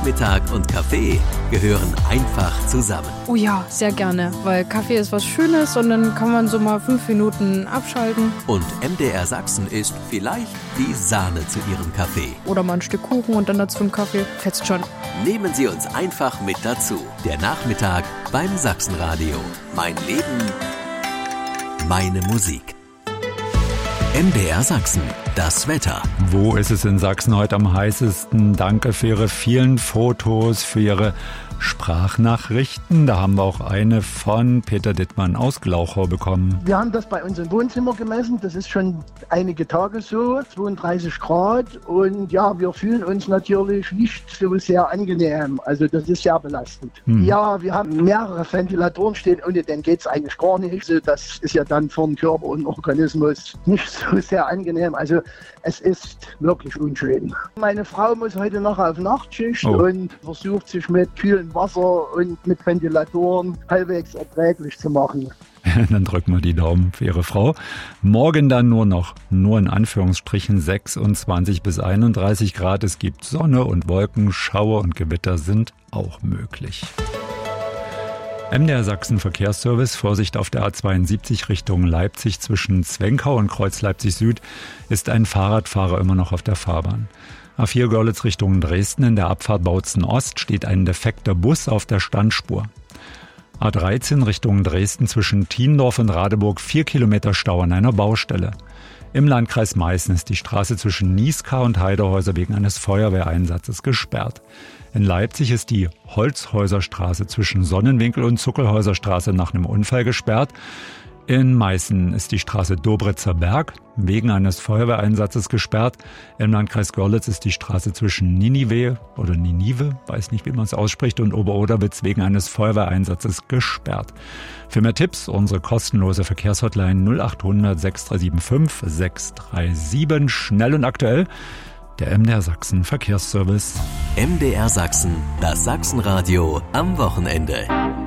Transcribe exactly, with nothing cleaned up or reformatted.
Nachmittag und Kaffee gehören einfach zusammen. Oh ja, sehr gerne, weil Kaffee ist was Schönes und dann kann man so mal fünf Minuten abschalten. Und M D R Sachsen ist vielleicht die Sahne zu Ihrem Kaffee. Oder mal ein Stück Kuchen und dann dazu einen Kaffee. Fetzt schon. Nehmen Sie uns einfach mit dazu. Der Nachmittag beim Sachsenradio. Mein Leben, meine Musik. M D R Sachsen, das Wetter. Wo ist es in Sachsen heute am heißesten? Danke für Ihre vielen Fotos, für Ihre Sprachnachrichten. Da haben wir auch eine von Peter Dittmann aus Glauchau bekommen. Wir haben das bei uns im Wohnzimmer gemessen. Das ist schon einige Tage so, zweiunddreißig Grad. Und ja, wir fühlen uns natürlich nicht so sehr angenehm. Also das ist sehr belastend. Hm. Ja, wir haben mehrere Ventilatoren stehen, ohne den geht es eigentlich gar nicht. Also das ist ja dann für den Körper und Organismus nicht so sehr angenehm. Also es ist wirklich unschön. Meine Frau muss heute noch auf Nachtschicht oh. und versucht sich mit kühlem Wasser und mit Ventilatoren halbwegs erträglich zu machen. Dann drücken wir die Daumen für Ihre Frau. Morgen dann nur noch, nur in Anführungsstrichen, sechsundzwanzig bis einunddreißig Grad. Es gibt Sonne und Wolken, Schauer und Gewitter sind auch möglich. M D R Sachsen Verkehrsservice, Vorsicht auf der A zweiundsiebzig Richtung Leipzig zwischen Zwenkau und Kreuz Leipzig Süd ist ein Fahrradfahrer immer noch auf der Fahrbahn. A vier Görlitz Richtung Dresden in der Abfahrt Bautzen Ost steht ein defekter Bus auf der Standspur. A dreizehn Richtung Dresden zwischen Thiendorf und Radeburg vier Kilometer Stau an einer Baustelle. Im Landkreis Meißen ist die Straße zwischen Nieskar und Heidehäuser wegen eines Feuerwehreinsatzes gesperrt. In Leipzig ist die Holzhäuserstraße zwischen Sonnenwinkel und Zuckelhäuserstraße nach einem Unfall gesperrt. In Meißen ist die Straße Dobritzer Berg wegen eines Feuerwehreinsatzes gesperrt. Im Landkreis Görlitz ist die Straße zwischen Ninive oder Ninive, weiß nicht, wie man es ausspricht, und Oberoderwitz wegen eines Feuerwehreinsatzes gesperrt. Für mehr Tipps unsere kostenlose Verkehrshotline null acht hundert sechs drei sieben fünf sechs drei sieben. Schnell und aktuell der M D R Sachsen Verkehrsservice. M D R Sachsen, das Sachsenradio am Wochenende.